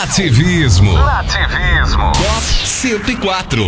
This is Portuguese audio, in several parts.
Nativismo. Top 104.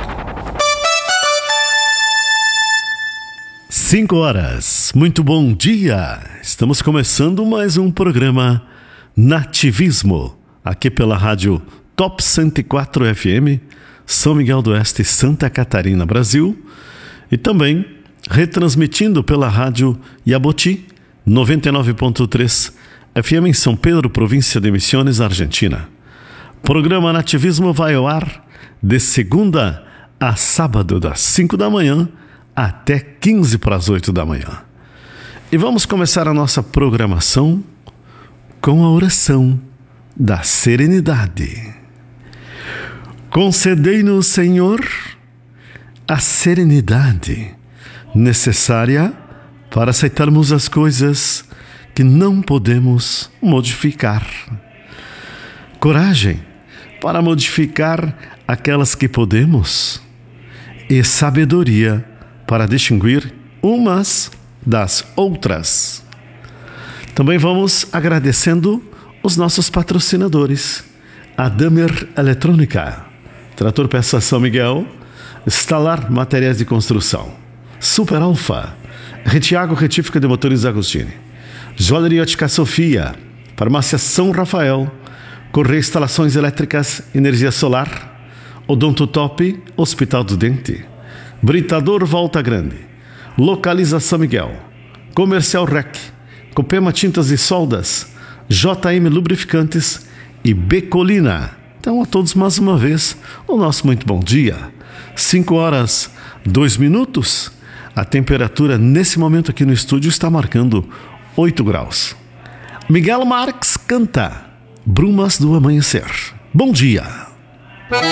5 horas. Muito bom dia. Estamos começando mais um programa Nativismo, aqui pela rádio Top 104 FM, São Miguel do Oeste, Santa Catarina, Brasil, e também retransmitindo pela rádio Yaboti 99.3 FM em São Pedro, província de Misiones, Argentina. O programa Nativismo vai ao ar de segunda a sábado, das 5 da manhã até 15 para as 8 da manhã. E vamos começar a nossa programação com a oração da serenidade. Concedei-nos, Senhor, a serenidade necessária para aceitarmos as coisas que não podemos modificar. Coragem para modificar aquelas que podemos. E sabedoria para distinguir umas das outras. Também vamos agradecendo os nossos patrocinadores. A Damer Eletrônica, Trator Peças São Miguel, Stalar Materiais de Construção, Super Alfa, Retiago Retífica de Motores Agostini, Joalheria Ótica Sofia, Farmácia São Rafael, Correia Instalações Elétricas, Energia Solar, Odonto Top, Hospital do Dente, Britador Volta Grande, Localiza São Miguel, Comercial Rec, Copema Tintas e Soldas, JM Lubrificantes e Becolina. Então a todos mais uma vez o nosso muito bom dia. 5 horas 2 minutos. A temperatura nesse momento aqui no estúdio está marcando 8 graus. Miguel Marques canta Brumas do Amanhecer. Bom dia.